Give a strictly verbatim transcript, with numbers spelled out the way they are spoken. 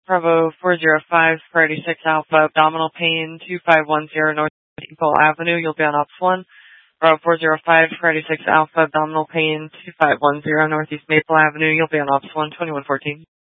Bravo four zero five, Priority six Alpha, abdominal pain, two five one zero North Maple Avenue. You'll be on Ops one. Bravo four zero five, Priority six Alpha, abdominal pain, two five one zero Northeast Maple Avenue. You'll be on Ops one, twenty-one fourteen.